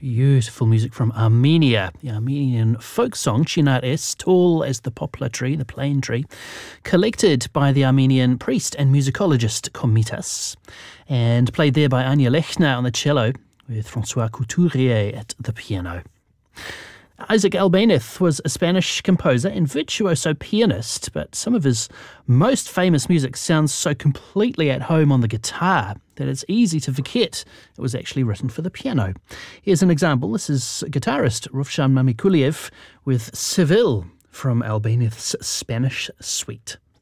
Beautiful music from Armenia. The Armenian folk song Chinar Es, Tall as the Poplar Tree, the Plane Tree, collected by the Armenian priest and musicologist Komitas, and played there by Anya Lechner on the cello, with François Couturier at the piano. Isaac Albéniz was a Spanish composer and virtuoso pianist, but some of his most famous music sounds so completely at home on the guitar that it's easy to forget it was actually written for the piano. Here's an example. This is guitarist Rufshan Mamikuliev with Seville from Albéniz's Spanish Suite.